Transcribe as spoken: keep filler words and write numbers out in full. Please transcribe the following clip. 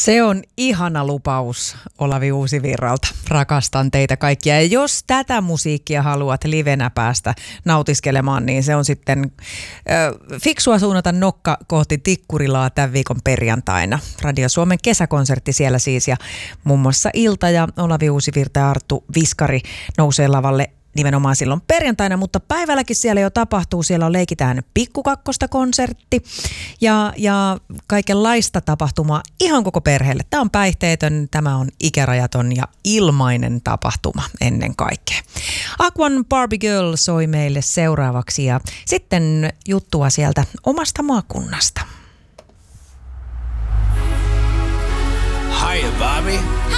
Se on ihana lupaus Olavi Uusivirralta. Rakastan teitä kaikkia. Ja jos tätä musiikkia haluat livenä päästä nautiskelemaan, niin se on sitten äh, fiksua suunnata nokka kohti Tikkurilaa tämän viikon perjantaina. Radio Suomen kesäkonsertti siellä siis, ja muun muassa Ilta ja Olavi Uusivirta ja Arttu Viskari nousee lavalle nimenomaan silloin perjantaina, mutta päivälläkin siellä jo tapahtuu. Siellä on Leikitään Pikkukakkosta konsertti ja, ja kaikenlaista tapahtumaa ihan koko perheelle. Tämä on päihteetön, tämä on ikärajaton ja ilmainen tapahtuma ennen kaikkea. Aquan Barbie Girl soi meille seuraavaksi ja sitten juttua sieltä omasta maakunnasta. Hiya, Bobby.